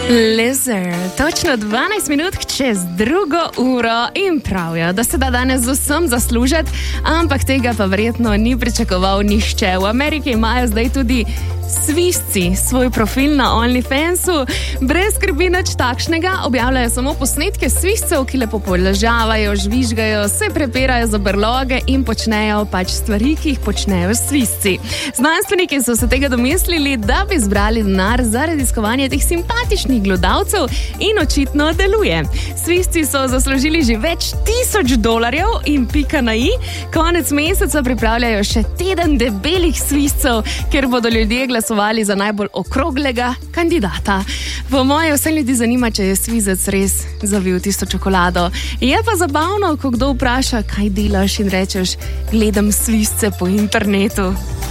Lizard, točno 12 minut čez 2 uro in pravijo, da se da danes z vsem zaslužiti, ampak tega pa verjetno ni pričakoval nihče. V Ameriki imajo zdaj tudi svisci svoj profil na OnlyFansu. Brez skrbi nič takšnega, objavljajo samo posnetke sviscev, ki lepo poležavajo, žvižgajo, se prepirajo za brloge in počnejo pač stvari, ki jih počnejo svisci. Znanstveniki so se tega domislili, da bi zbrali denar za raziskovanje teh simpatičnih glodavcev in očitno deluje. Svisci so zaslužili že več $1000 in pika na i. Konec meseca pripravljajo še teden debelih sviscev, kjer bodo ljudje glasovali za najbolj okroglega kandidata. Po moje vse ljudi zanima, če je svizec res zavil tisto čokolado. Je pa zabavno, ko kdo vpraša, kaj delaš in rečeš, gledam svisce po internetu.